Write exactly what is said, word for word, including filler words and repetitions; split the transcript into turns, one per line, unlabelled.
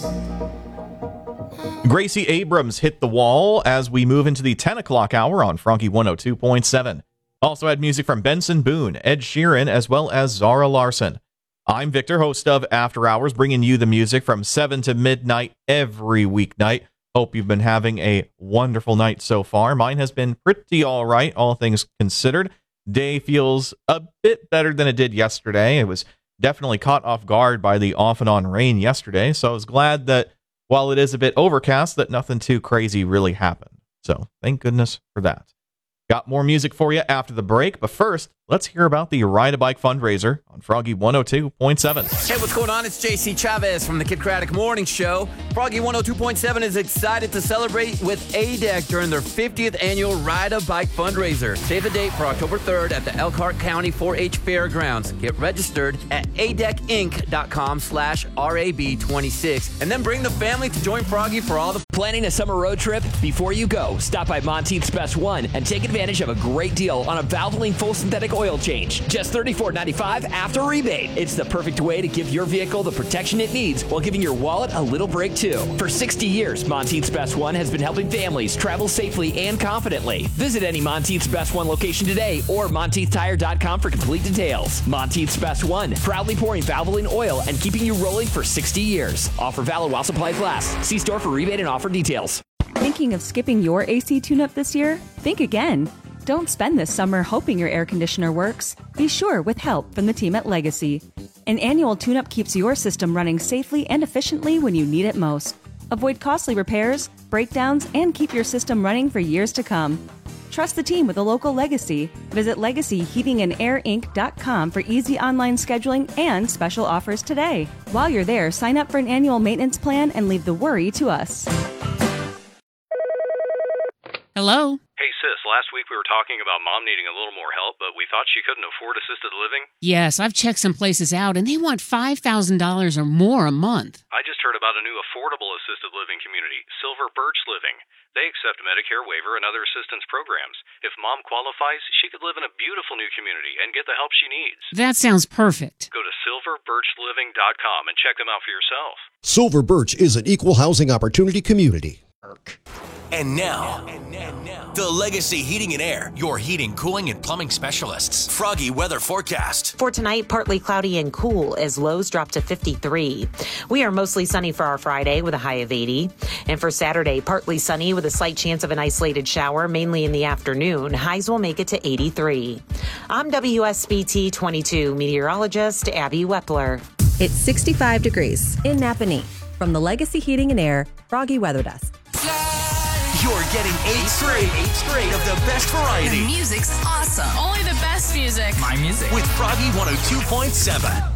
Gracie Abrams hit the wall as we move into the ten o'clock hour on Froggy one oh two point seven. Also had music from Benson Boone, Ed Sheeran, as well as Zara Larson. I'm Victor, host of After Hours, bringing you the music from seven to midnight every weeknight. Hope you've been having a wonderful night so far. Mine has been pretty all right, all things considered. Day feels a bit better than it did yesterday. It was definitely caught off guard by the off and on rain yesterday, so I was glad that while it is a bit overcast, that nothing too crazy really happened. So thank goodness for that. Got more music for you after the break, but first, let's hear about the Ride a Bike fundraiser on Froggy one oh two point seven.
Hey, what's going on? It's J C Chavez from the Kid Craddock Morning Show. Froggy one oh two point seven is excited to celebrate with A D E C during their fiftieth annual Ride a Bike fundraiser. Save the date for October third at the Elkhart County four H Fairgrounds. Get registered at adecinc.com slash RAB26 and then bring the family to join Froggy for all the...
Planning a summer road trip? Before you go, stop by Monteith's Best One and take advantage of a great deal on a Valvoline full synthetic oil change. Just thirty-four ninety-five after rebate. It's the perfect way to give your vehicle the protection it needs while giving your wallet a little break too. For sixty years, Monteith's Best One has been helping families travel safely and confidently. Visit any Monteith's Best One location today or monteith tire dot com for complete details. Monteith's Best One, proudly pouring Valvoline oil and keeping you rolling for sixty years. Offer valid while supplies last. See store for rebate and offer details.
Thinking of skipping your A C tune-up this year? Think again. Don't spend this summer hoping your air conditioner works. Be sure with help from the team at Legacy. An annual tune-up keeps your system running safely and efficiently when you need it most. Avoid costly repairs, breakdowns, and keep your system running for years to come. Trust the team with a local Legacy. Visit legacy heating and air inc dot com for easy online scheduling and special offers today. While you're there, sign up for an annual maintenance plan and leave the worry to us.
Hello?
Hey, sis, last week we were talking about Mom needing a little more help, but we thought she couldn't afford assisted living.
Yes, I've checked some places out, and they want five thousand dollars or more a month.
I just heard about a new affordable assisted living community, Silver Birch Living. They accept Medicare waiver and other assistance programs. If Mom qualifies, she could live in a beautiful new community and get the help she needs.
That sounds perfect.
Go to silver birch living dot com and check them out for yourself.
Silver Birch is an equal housing opportunity community.
And now, and now, the Legacy Heating and Air, your heating, cooling, and plumbing specialists. Froggy weather forecast.
For tonight, partly cloudy and cool as lows drop to fifty-three. We are mostly sunny for our Friday with a high of eighty. And for Saturday, partly sunny with a slight chance of an isolated shower, mainly in the afternoon. Highs will make it to eighty-three. I'm W S B T twenty-two meteorologist Abby Wepler.
It's sixty-five degrees in Napanee. From the Legacy Heating and Air, Froggy Weather Desk.
You're getting eight straight, eight straight of the best variety.
The music's awesome.
Only the best music.
My music.
With Froggy one oh two point seven.